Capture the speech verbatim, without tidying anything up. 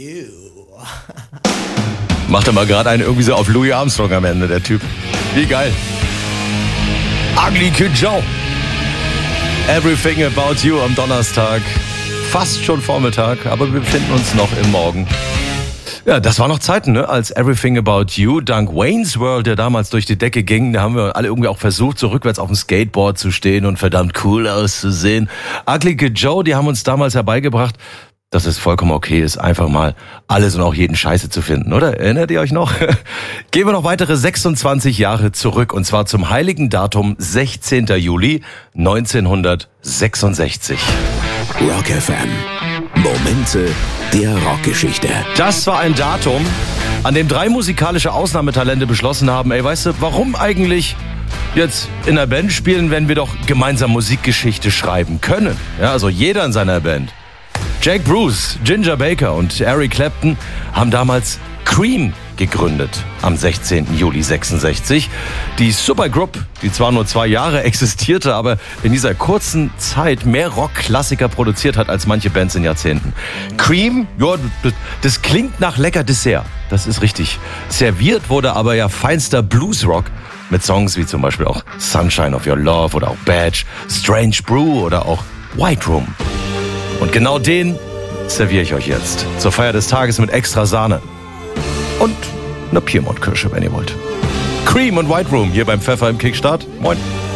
Macht er mal gerade einen irgendwie so auf Louis Armstrong am Ende, der Typ. Wie geil. Ugly Kid Joe. Everything About You am Donnerstag. Fast schon Vormittag, aber wir befinden uns noch im Morgen. Ja, das war noch Zeiten, ne? Als Everything About You dank Wayne's World, der damals durch die Decke ging, da haben wir alle irgendwie auch versucht, so rückwärts auf dem Skateboard zu stehen und verdammt cool auszusehen. Ugly Kid Joe, die haben uns damals herbeigebracht, dass es vollkommen okay ist, einfach mal alles und auch jeden Scheiße zu finden, oder? Erinnert ihr euch noch? Gehen wir noch weitere sechsundzwanzig Jahre zurück, und zwar zum heiligen Datum sechzehnten Juli neunzehnhundertsechsundsechzig. Rock F M. Momente der Rockgeschichte. Das war ein Datum, an dem drei musikalische Ausnahmetalente beschlossen haben, ey, weißt du, warum eigentlich jetzt in der Band spielen, wenn wir doch gemeinsam Musikgeschichte schreiben können? Ja, also jeder in seiner Band. Jake Bruce, Ginger Baker und Eric Clapton haben damals Cream gegründet am sechzehnten Juli sechsundsechzig. Die Supergroup, die zwar nur zwei Jahre existierte, aber in dieser kurzen Zeit mehr Rockklassiker produziert hat als manche Bands in Jahrzehnten. Cream, ja, das klingt nach lecker Dessert, das ist richtig. Serviert wurde aber ja feinster Bluesrock mit Songs wie zum Beispiel auch Sunshine of Your Love oder auch Badge, Strange Brew oder auch White Room. Und genau den serviere ich euch jetzt zur Feier des Tages mit extra Sahne und einer Piemont-Kirsche, wenn ihr wollt. Cream und White Room hier beim Pfeffer im Kickstart. Moin.